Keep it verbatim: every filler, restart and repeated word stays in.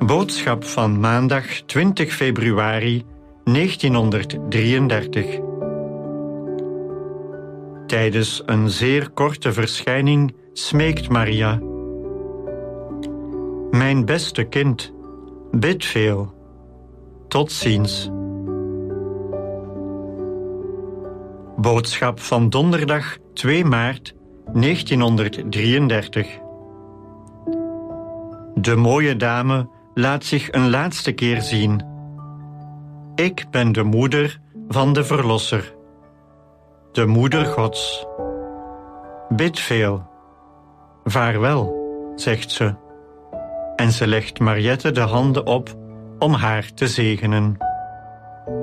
Boodschap van maandag twintig februari negentienhonderddrieëndertig. Tijdens een zeer korte verschijning smeekt Maria: Mijn beste kind, bid veel. Tot ziens. Boodschap van donderdag twee maart negentienhonderddrieëndertig. De mooie dame laat zich een laatste keer zien. Ik ben de moeder van de Verlosser, de moeder Gods. Bid veel. Vaarwel, zegt ze. En ze legt Mariette de handen op om haar te zegenen.